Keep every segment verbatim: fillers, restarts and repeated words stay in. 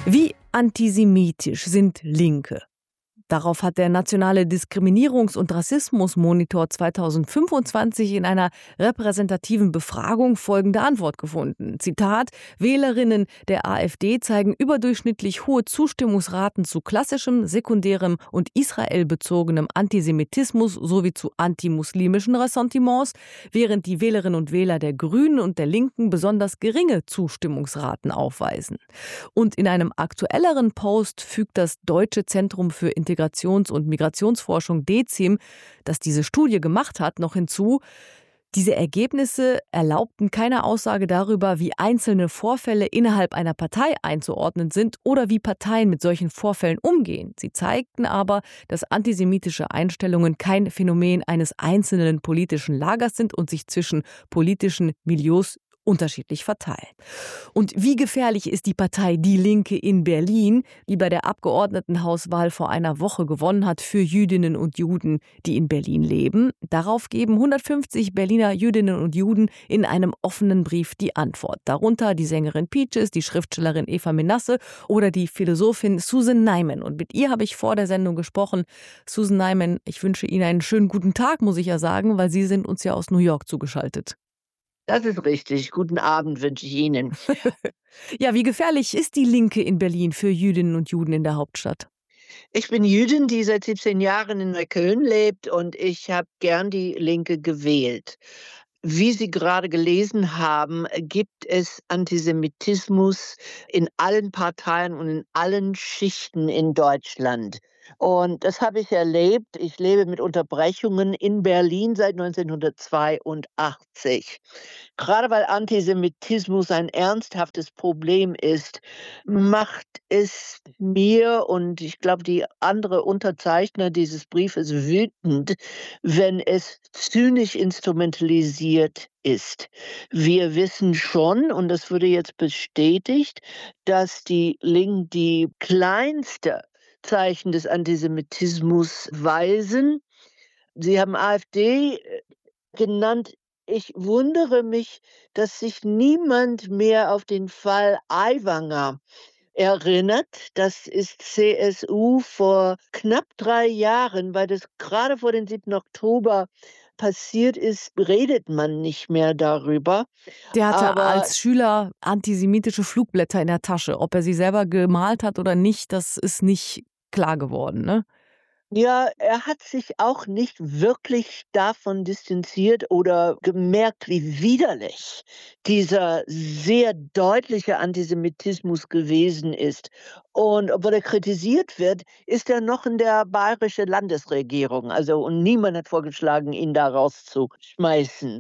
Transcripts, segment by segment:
Wie antisemitisch sind Linke? Darauf hat der Nationale Diskriminierungs- und Rassismusmonitor zweitausendfünfundzwanzig in einer repräsentativen Befragung folgende Antwort gefunden. Zitat: Wählerinnen der AfD zeigen überdurchschnittlich hohe Zustimmungsraten zu klassischem, sekundärem und israelbezogenem Antisemitismus sowie zu antimuslimischen Ressentiments, während die Wählerinnen und Wähler der Grünen und der Linken besonders geringe Zustimmungsraten aufweisen. Und in einem aktuelleren Post fügt das Deutsche Zentrum für Integrations- und Migrationsforschung D E Z I M, das diese Studie gemacht hat, noch hinzu: Diese Ergebnisse erlaubten keine Aussage darüber, wie einzelne Vorfälle innerhalb einer Partei einzuordnen sind oder wie Parteien mit solchen Vorfällen umgehen. Sie zeigten aber, dass antisemitische Einstellungen kein Phänomen eines einzelnen politischen Lagers sind und sich zwischen politischen Milieus unterschiedlich verteilen. Und wie gefährlich ist die Partei Die Linke in Berlin, die bei der Abgeordnetenhauswahl vor einer Woche gewonnen hat für Jüdinnen und Juden, die in Berlin leben? Darauf geben hundertfünfzig Berliner Jüdinnen und Juden in einem offenen Brief die Antwort. Darunter die Sängerin Peaches, die Schriftstellerin Eva Menasse oder die Philosophin Susan Neiman. Und mit ihr habe ich vor der Sendung gesprochen. Susan Neiman, ich wünsche Ihnen einen schönen guten Tag, muss ich ja sagen, weil Sie sind uns ja aus New York zugeschaltet. Das ist richtig. Guten Abend wünsche ich Ihnen. Ja, wie gefährlich ist die Linke in Berlin für Jüdinnen und Juden in der Hauptstadt? Ich bin Jüdin, die seit siebzehn Jahren in Neukölln lebt, und ich habe gern die Linke gewählt. Wie Sie gerade gelesen haben, gibt es Antisemitismus in allen Parteien und in allen Schichten in Deutschland. Und das habe ich erlebt. Ich lebe mit Unterbrechungen in Berlin seit neunzehnhundertzweiundachtzig. Gerade weil Antisemitismus ein ernsthaftes Problem ist, macht es mir und ich glaube die andere Unterzeichner dieses Briefes wütend, wenn es zynisch instrumentalisiert ist. Wir wissen schon, und das wurde jetzt bestätigt, dass die Linken die kleinste Zeichen des Antisemitismus weisen. Sie haben AfD genannt. Ich wundere mich, dass sich niemand mehr auf den Fall Aiwanger erinnert. Das ist C S U vor knapp drei Jahren, weil das gerade vor dem siebten Oktober passiert ist, redet man nicht mehr darüber. Der hatte Aber als Schüler antisemitische Flugblätter in der Tasche. Ob er sie selber gemalt hat oder nicht, das ist nicht klar geworden, ne? Ja, er hat sich auch nicht wirklich davon distanziert oder gemerkt, wie widerlich dieser sehr deutliche Antisemitismus gewesen ist. Und obwohl er kritisiert wird, ist er noch in der bayerischen Landesregierung. Also, und niemand hat vorgeschlagen, ihn da rauszuschmeißen.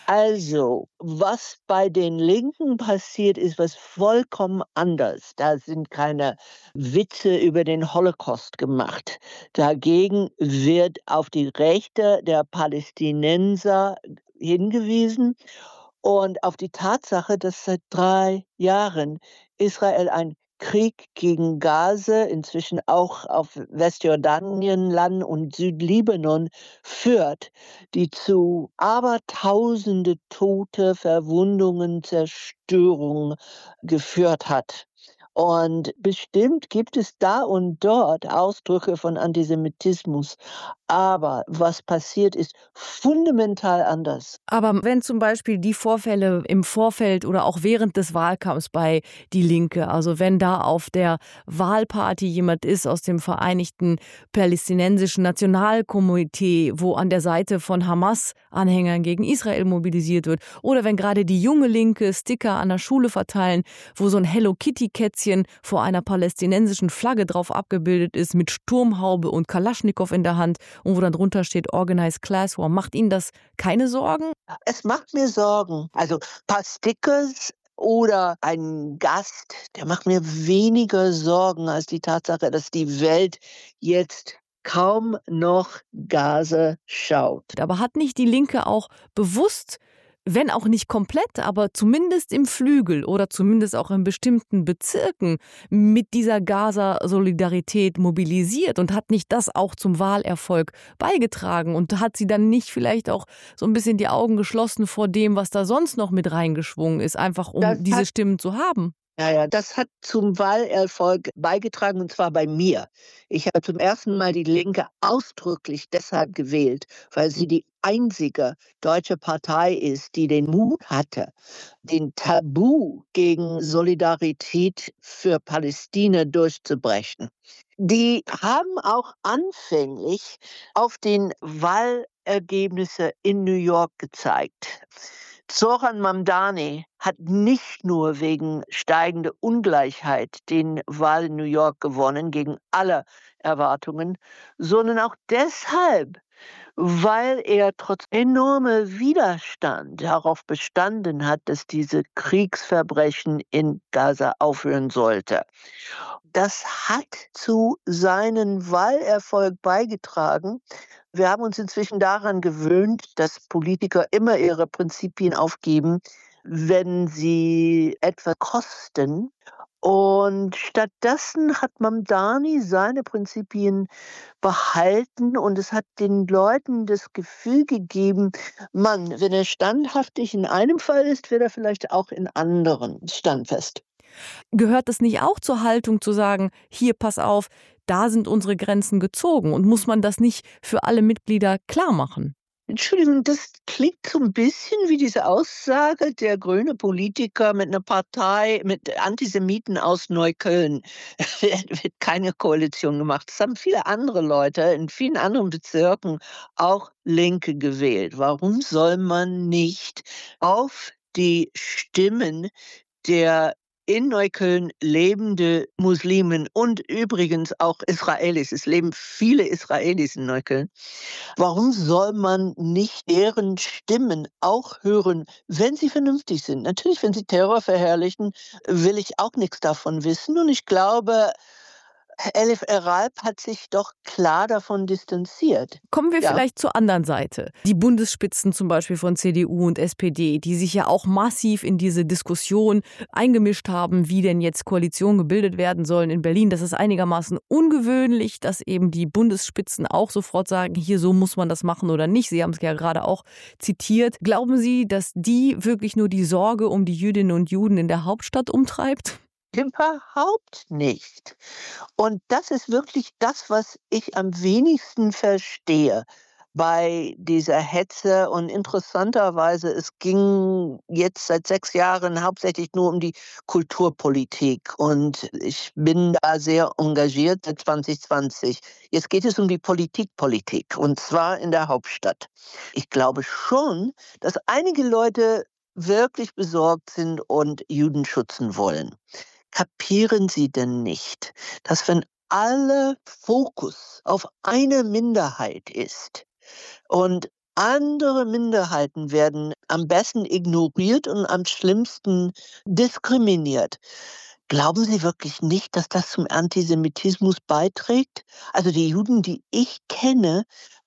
Also, was bei den Linken passiert, ist was vollkommen anders. Da sind keine Witze über den Holocaust gemacht. Dagegen wird auf die Rechte der Palästinenser hingewiesen und auf die Tatsache, dass seit drei Jahren Israel einen Krieg gegen Gaza, inzwischen auch auf Westjordanien-Land und Südlibanon führt, die zu Abertausende Tote, Verwundungen, Zerstörung geführt hat. Und bestimmt gibt es da und dort Ausdrücke von Antisemitismus. Aber was passiert, ist fundamental anders. Aber wenn zum Beispiel die Vorfälle im Vorfeld oder auch während des Wahlkampfs bei Die Linke, also wenn da auf der Wahlparty jemand ist aus dem Vereinigten Palästinensischen Nationalkomitee, wo an der Seite von Hamas-Anhängern gegen Israel mobilisiert wird, oder wenn gerade die junge Linke Sticker an der Schule verteilen, wo so ein Hello-Kitty-Kätzchen vor einer palästinensischen Flagge drauf abgebildet ist, mit Sturmhaube und Kalaschnikow in der Hand und wo dann drunter steht Organized Class War. Macht Ihnen das keine Sorgen? Es macht mir Sorgen. Also, paar Stickers oder ein Gast, der macht mir weniger Sorgen als die Tatsache, dass die Welt jetzt kaum noch Gaza schaut. Aber hat nicht die Linke auch bewusst, wenn auch nicht komplett, aber zumindest im Flügel oder zumindest auch in bestimmten Bezirken mit dieser Gaza-Solidarität mobilisiert und hat nicht das auch zum Wahlerfolg beigetragen und hat sie dann nicht vielleicht auch so ein bisschen die Augen geschlossen vor dem, was da sonst noch mit reingeschwungen ist, einfach um Das diese hat Stimmen zu haben? Ja, ja, das hat zum Wahlerfolg beigetragen, und zwar bei mir. Ich habe zum ersten Mal die Linke ausdrücklich deshalb gewählt, weil sie die einzige deutsche Partei ist, die den Mut hatte, den Tabu gegen Solidarität für Palästina durchzubrechen. Die haben auch anfänglich auf den Wahlergebnisse in New York gezeigt. Zoran Mamdani hat nicht nur wegen steigender Ungleichheit den Wahl in New York gewonnen, gegen alle Erwartungen, sondern auch deshalb, weil er trotz enormer Widerstand darauf bestanden hat, dass diese Kriegsverbrechen in Gaza aufhören sollte. Das hat zu seinem Wahlerfolg beigetragen. Wir haben uns inzwischen daran gewöhnt, dass Politiker immer ihre Prinzipien aufgeben, wenn sie etwas kosten. Und stattdessen hat Mamdani seine Prinzipien behalten und es hat den Leuten das Gefühl gegeben, Mann, wenn er standhaftig in einem Fall ist, wird er vielleicht auch in anderen standfest. Gehört es nicht auch zur Haltung zu sagen, hier pass auf, da sind unsere Grenzen gezogen und muss man das nicht für alle Mitglieder klar machen? Entschuldigung, das klingt so ein bisschen wie diese Aussage der grüne Politiker mit einer Partei mit Antisemiten aus Neukölln. Wird wird keine Koalition gemacht. Das haben viele andere Leute in vielen anderen Bezirken, auch Linke, gewählt. Warum soll man nicht auf die Stimmen der in Neukölln lebende Muslimen und übrigens auch Israelis, es leben viele Israelis in Neukölln. Warum soll man nicht deren Stimmen auch hören, wenn sie vernünftig sind? Natürlich, wenn sie Terror verherrlichen, will ich auch nichts davon wissen. Und ich glaube, Elif Eralp hat sich doch klar davon distanziert. Kommen wir Ja. vielleicht zur anderen Seite. Die Bundesspitzen zum Beispiel von C D U und S P D, die sich ja auch massiv in diese Diskussion eingemischt haben, wie denn jetzt Koalitionen gebildet werden sollen in Berlin. Das ist einigermaßen ungewöhnlich, dass eben die Bundesspitzen auch sofort sagen, hier so muss man das machen oder nicht. Sie haben es ja gerade auch zitiert. Glauben Sie, dass die wirklich nur die Sorge um die Jüdinnen und Juden in der Hauptstadt umtreibt? Überhaupt nicht. Und das ist wirklich das, was ich am wenigsten verstehe bei dieser Hetze. Und interessanterweise, es ging jetzt seit sechs Jahren hauptsächlich nur um die Kulturpolitik. Und ich bin da sehr engagiert seit zwanzig zwanzig. Jetzt geht es um die Politikpolitik, und zwar in der Hauptstadt. Ich glaube schon, dass einige Leute wirklich besorgt sind und Juden schützen wollen. Kapieren Sie denn nicht, dass wenn alle Fokus auf eine Minderheit ist und andere Minderheiten werden am besten ignoriert und am schlimmsten diskriminiert? Glauben Sie wirklich nicht, dass das zum Antisemitismus beiträgt? Also die Juden, die ich kenne,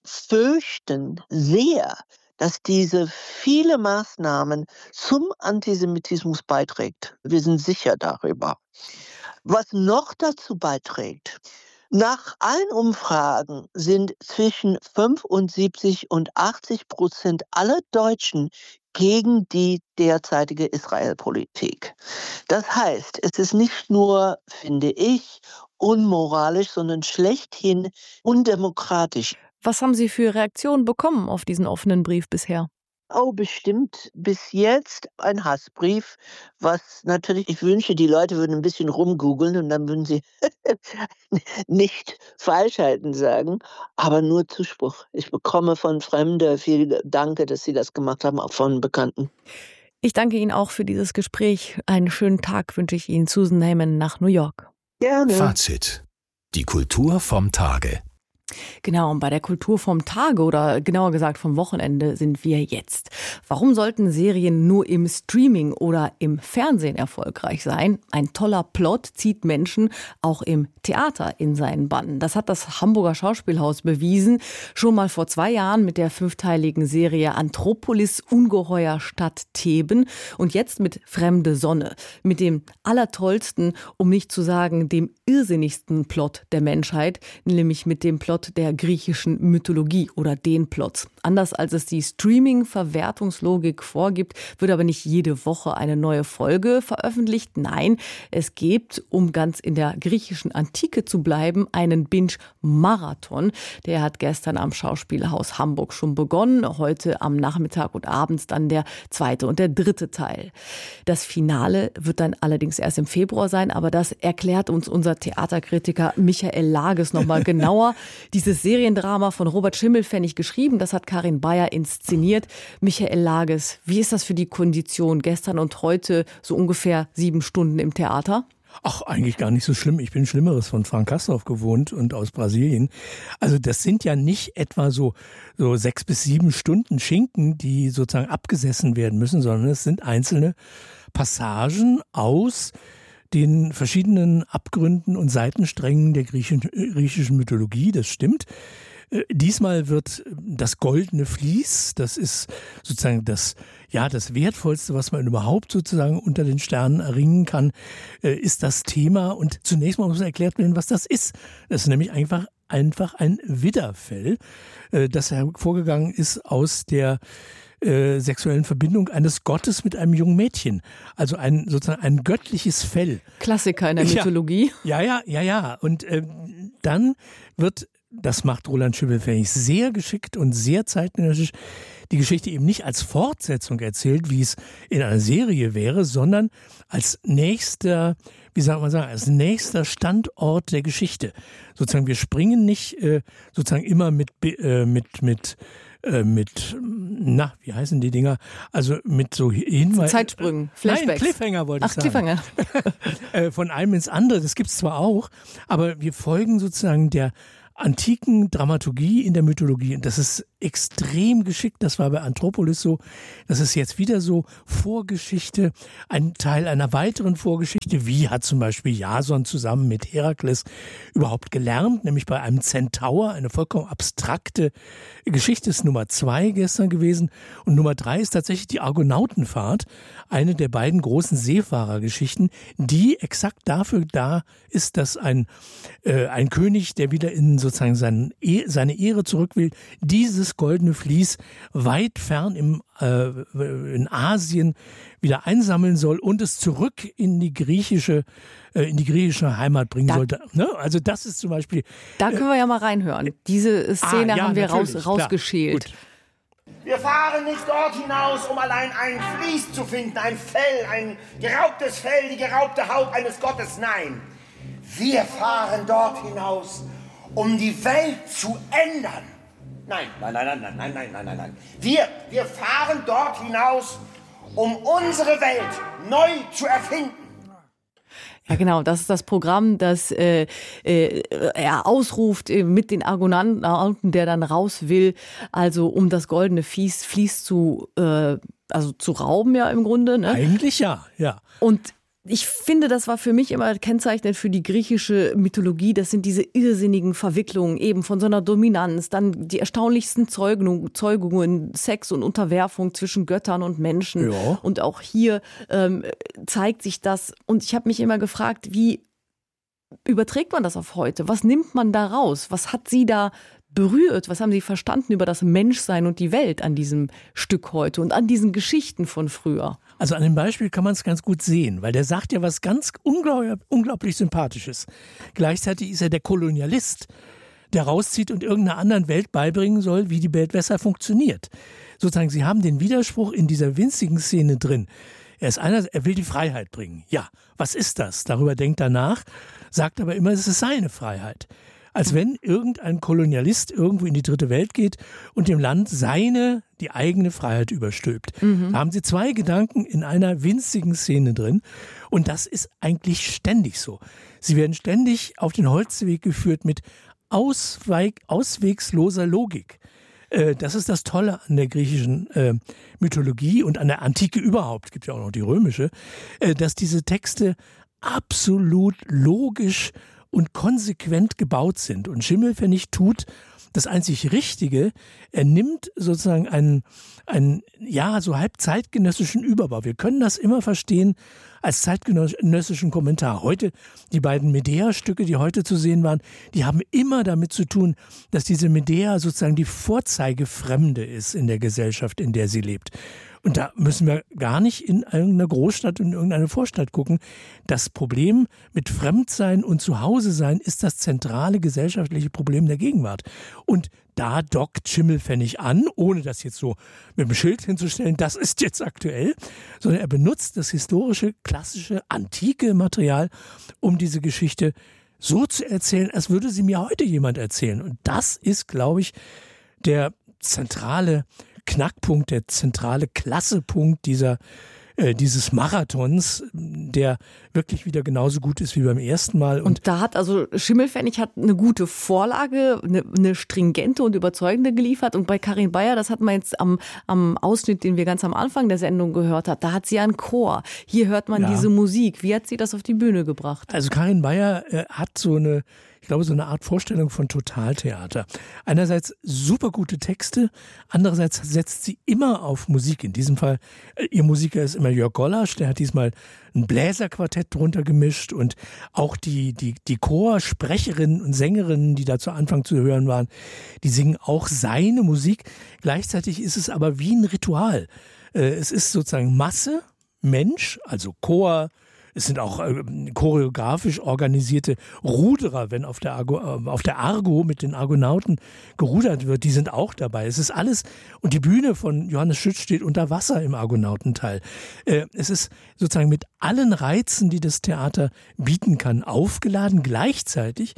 fürchten sehr, dass diese viele Maßnahmen zum Antisemitismus beiträgt. Wir sind sicher darüber. Was noch dazu beiträgt: Nach allen Umfragen sind zwischen fünfundsiebzig und achtzig Prozent aller Deutschen gegen die derzeitige Israel-Politik. Das heißt, es ist nicht nur, finde ich, unmoralisch, sondern schlechthin undemokratisch. Was haben Sie für Reaktionen bekommen auf diesen offenen Brief bisher? Oh, bestimmt bis jetzt ein Hassbrief, was natürlich, ich wünsche, die Leute würden ein bisschen rumgoogeln und dann würden sie nicht Falschheiten sagen, aber nur Zuspruch. Ich bekomme von Fremden viel Danke, dass sie das gemacht haben, auch von Bekannten. Ich danke Ihnen auch für dieses Gespräch. Einen schönen Tag wünsche ich Ihnen, Susan Heyman nach New York. Gerne. Fazit: Die Kultur vom Tage. Genau, und bei der Kultur vom Tage oder genauer gesagt vom Wochenende sind wir jetzt. Warum sollten Serien nur im Streaming oder im Fernsehen erfolgreich sein? Ein toller Plot zieht Menschen auch im Theater in seinen Bann. Das hat das Hamburger Schauspielhaus bewiesen. Schon mal vor zwei Jahren mit der fünfteiligen Serie Anthropolis Ungeheuer Stadt Theben. Und jetzt mit Fremde Sonne. Mit dem allertollsten, um nicht zu sagen dem irrsinnigsten Plot der Menschheit. Nämlich mit dem Plot Plot der griechischen Mythologie oder den Plots. Anders als es die Streaming-Verwertungslogik vorgibt, wird aber nicht jede Woche eine neue Folge veröffentlicht. Nein, es gibt, um ganz in der griechischen Antike zu bleiben, einen Binge-Marathon. Der hat gestern am Schauspielhaus Hamburg schon begonnen. Heute am Nachmittag und abends dann der zweite und der dritte Teil. Das Finale wird dann allerdings erst im Februar sein, aber das erklärt uns unser Theaterkritiker Michael Lages nochmal genauer. Dieses Seriendrama von Robert Schimmelpfennig geschrieben, das hat Karin Bayer inszeniert. Michael Lages, wie ist das für die Kondition? Gestern und heute so ungefähr sieben Stunden im Theater? Ach, eigentlich gar nicht so schlimm. Ich bin Schlimmeres von Frank Castorf gewohnt und aus Brasilien. Also das sind ja nicht etwa so, so sechs bis sieben Stunden Schinken, die sozusagen abgesessen werden müssen, sondern es sind einzelne Passagen aus den verschiedenen Abgründen und Seitensträngen der griechischen Mythologie. Das stimmt. Diesmal wird das goldene Vlies, das ist sozusagen das, ja, das Wertvollste, was man überhaupt sozusagen unter den Sternen erringen kann, ist das Thema. Und zunächst mal muss erklärt werden, was das ist. Das ist nämlich einfach, einfach ein Widderfell, das hervorgegangen ist aus der Äh, sexuellen Verbindung eines Gottes mit einem jungen Mädchen. Also ein sozusagen ein göttliches Fell. Klassiker in der Mythologie. Ja, ja, ja, ja. Und äh, dann wird, das macht Roland Schimmelpfennig sehr geschickt und sehr zeitgenössisch, die Geschichte eben nicht als Fortsetzung erzählt, wie es in einer Serie wäre, sondern als nächster, wie sagt man sagen, als nächster Standort der Geschichte. Sozusagen, wir springen nicht äh, sozusagen immer mit, äh, mit, mit mit, na, wie heißen die Dinger? Also mit so Hinweisen. Zeitsprüngen, Flashbacks. Nein, Cliffhanger wollte ich Ach, sagen. Cliffhanger. Von einem ins andere, das gibt's zwar auch, aber wir folgen sozusagen der antiken Dramaturgie in der Mythologie. Und das ist extrem geschickt. Das war bei Anthropolis so. Das ist jetzt wieder so Vorgeschichte, ein Teil einer weiteren Vorgeschichte. Wie hat zum Beispiel Jason zusammen mit Herakles überhaupt gelernt? Nämlich bei einem Zentaur. Eine vollkommen abstrakte Geschichte ist Nummer zwei gestern gewesen. Und Nummer drei ist tatsächlich die Argonautenfahrt. Eine der beiden großen Seefahrergeschichten, die exakt dafür da ist, dass ein, äh, ein König, der wieder in sozusagen seinen, seine Ehre zurück will, dieses goldene Vlies weit fern im, äh, in Asien wieder einsammeln soll und es zurück in die griechische, äh, in die griechische Heimat bringen da, sollte. Ne? Also das ist zum Beispiel. Da können wir ja mal reinhören. Diese Szene ah, ja, haben wir raus, rausgeschält. Wir fahren nicht dort hinaus, um allein ein Vlies zu finden, ein Fell, ein geraubtes Fell, die geraubte Haut eines Gottes. Nein, wir fahren dort hinaus, um die Welt zu ändern. Nein, nein, nein, nein, nein, nein, nein, nein, nein. Wir, wir fahren dort hinaus, um unsere Welt neu zu erfinden. Ja, genau, das ist das Programm, das äh, äh, er ausruft äh, mit den Argonauten, der dann raus will, also um das goldene Vlies, Vlies zu, äh, also zu rauben ja im Grunde. Ne? Eigentlich ja, ja. Und ich finde, das war für mich immer kennzeichnend für die griechische Mythologie. Das sind diese irrsinnigen Verwicklungen eben von so einer Dominanz, dann die erstaunlichsten Zeugungen, Zeugungen Sex und Unterwerfung zwischen Göttern und Menschen. Ja. Und auch hier ähm, zeigt sich das. Und ich habe mich immer gefragt, wie überträgt man das auf heute? Was nimmt man da raus? Was hat sie da berührt? Was haben Sie verstanden über das Menschsein und die Welt an diesem Stück heute und an diesen Geschichten von früher? Also an dem Beispiel kann man es ganz gut sehen, weil der sagt ja was ganz unglaublich, unglaublich Sympathisches. Gleichzeitig ist er der Kolonialist, der rauszieht und irgendeiner anderen Welt beibringen soll, wie die Welt besser funktioniert. Sozusagen, Sie haben den Widerspruch in dieser winzigen Szene drin. Er ist einer, er will die Freiheit bringen. Ja, was ist das? Darüber denkt er nach, sagt aber immer, es ist seine Freiheit. Als wenn irgendein Kolonialist irgendwo in die dritte Welt geht und dem Land seine, die eigene Freiheit überstülpt. Mhm. Da haben Sie zwei Gedanken in einer winzigen Szene drin. Und das ist eigentlich ständig so. Sie werden ständig auf den Holzweg geführt mit Ausweig, auswegsloser Logik. Äh, das ist das Tolle an der griechischen äh, Mythologie und an der Antike überhaupt. Es gibt ja auch noch die römische, äh, dass diese Texte absolut logisch und konsequent gebaut sind. Und Schimmelpfennig tut das einzig Richtige, er nimmt sozusagen einen, einen, ja, so halb zeitgenössischen Überbau. Wir können das immer verstehen als zeitgenössischen Kommentar. Heute, die beiden Medea-Stücke, die heute zu sehen waren, die haben immer damit zu tun, dass diese Medea sozusagen die Vorzeigefremde ist in der Gesellschaft, in der sie lebt. Und da müssen wir gar nicht in irgendeiner Großstadt, in irgendeine Vorstadt gucken. Das Problem mit Fremdsein und Zuhause-Sein ist das zentrale gesellschaftliche Problem der Gegenwart. Und da dockt Schimmelpfennig an, ohne das jetzt so mit dem Schild hinzustellen, das ist jetzt aktuell, sondern er benutzt das historische, klassische, antike Material, um diese Geschichte so zu erzählen, als würde sie mir heute jemand erzählen. Und das ist, glaube ich, der zentrale Knackpunkt, der zentrale Klassepunkt dieser, äh, dieses Marathons, der wirklich wieder genauso gut ist wie beim ersten Mal. Und, und da hat also Schimmelpfennig hat eine gute Vorlage, eine, eine stringente und überzeugende geliefert. Und bei Karin Beyer, das hat man jetzt am, am Ausschnitt, den wir ganz am Anfang der Sendung gehört haben, da hat sie einen Chor. Hier hört man ja diese Musik. Wie hat sie das auf die Bühne gebracht? Also Karin Beyer äh, hat so eine, ich glaube, so eine Art Vorstellung von Totaltheater. Einerseits super gute Texte, andererseits setzt sie immer auf Musik. In diesem Fall, äh, ihr Musiker ist immer Jörg Gollasch, der hat diesmal ein Bläserquartett drunter gemischt und auch die, die, die Chorsprecherinnen und Sängerinnen, die da zu Anfang zu hören waren, die singen auch seine Musik. Gleichzeitig ist es aber wie ein Ritual. Äh, es ist sozusagen Masse, Mensch, also Chor. Es sind auch äh, choreografisch organisierte Ruderer, wenn auf der, Argo, äh, auf der Argo mit den Argonauten gerudert wird, die sind auch dabei. Es ist alles, und die Bühne von Johannes Schütz steht unter Wasser im Argonautenteil. Äh, es ist sozusagen mit allen Reizen, die das Theater bieten kann, aufgeladen. Gleichzeitig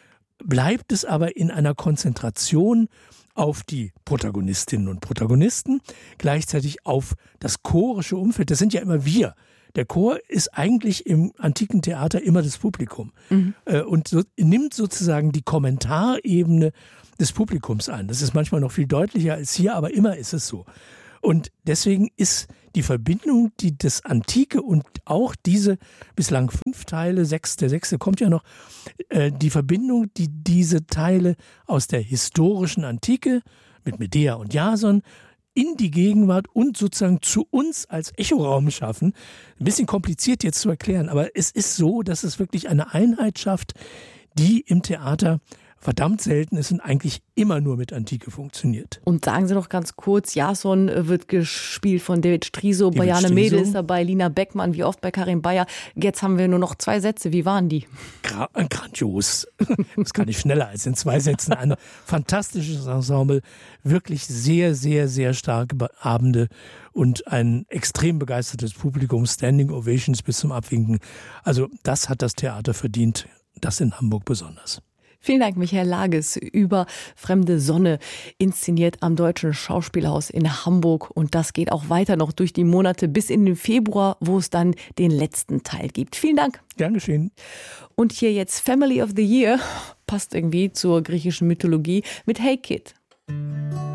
bleibt es aber in einer Konzentration auf die Protagonistinnen und Protagonisten, gleichzeitig auf das chorische Umfeld. Das sind ja immer wir. Der Chor ist eigentlich im antiken Theater immer das Publikum mhm. und so, nimmt sozusagen die Kommentarebene des Publikums ein. Das ist manchmal noch viel deutlicher als hier, aber immer ist es so. Und deswegen ist die Verbindung, die das Antike und auch diese bislang fünf Teile, sechs, der sechste kommt ja noch, äh, die Verbindung, die diese Teile aus der historischen Antike mit Medea und Jason in die Gegenwart und sozusagen zu uns als Echoraum schaffen. Ein bisschen kompliziert jetzt zu erklären, aber es ist so, dass es wirklich eine Einheit schafft, die im Theater verdammt selten ist und eigentlich immer nur mit Antike funktioniert. Und sagen Sie doch ganz kurz, Jason wird gespielt von David Striso, Bajane Mädel ist dabei, Lina Beckmann, wie oft bei Karin Beyer. Jetzt haben wir nur noch zwei Sätze. Wie waren die? Gra- grandios. Das kann ich schneller als in zwei Sätzen. Ein fantastisches Ensemble, wirklich sehr, sehr, sehr starke Abende und ein extrem begeistertes Publikum, Standing Ovations bis zum Abwinken. Also das hat das Theater verdient, das in Hamburg besonders. Vielen Dank, Michael Lages, über Fremde Sonne, inszeniert am Deutschen Schauspielhaus in Hamburg. Und das geht auch weiter noch durch die Monate bis in den Februar, wo es dann den letzten Teil gibt. Vielen Dank. Gern geschehen. Und hier jetzt Family of the Year, passt irgendwie zur griechischen Mythologie, mit Hey Kid.